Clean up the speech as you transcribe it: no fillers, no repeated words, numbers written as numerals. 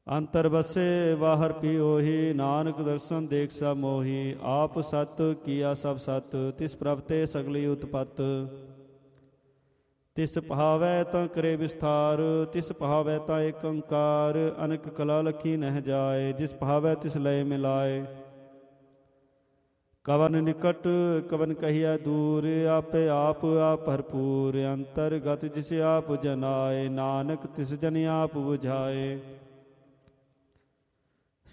ਅੰਤਰ ਵਸੇ ਬਾਹਰ ਪੀ ਉਹੀ, ਨਾਨਕ ਦਰਸ਼ਨ ਦੇਖ ਸਾ ਮੋਹੀ। ਆਪ ਸਤ ਕੀਆ ਸਭ ਸਤ, ਤਿਸ ਪ੍ਰਭ ਤੇ ਸਗਲੀ ਉਤਪਤ। ਤਿਸ ਭਾਵੈ ਤਾਂ ਕਰੇ ਵਿਸਥਾਰ, ਤਿਸ ਭਾਵੈ ਤਾਂ ਏਕ ਓੰਕਾਰ। ਅਨਕ ਕਲਾ ਲਖੀ ਨਹਿ ਜਾਏ, ਜਿਸ ਭਾਵੈ ਤਿਸ ਲਏ ਮਿਲਾਏ। ਕਵਨ ਨਿਕਟ ਕਵਨ ਕਹੀਐ ਦੂਰ, ਆਪੇ ਆਪ ਭਰਪੂਰ। ਅੰਤਰਗਤ ਜਿਸ ਆਪ ਜਨਾਏ, ਨਾਨਕ ਤਿਸ ਜਨ ਆਪ ਬੁਝਾਏ।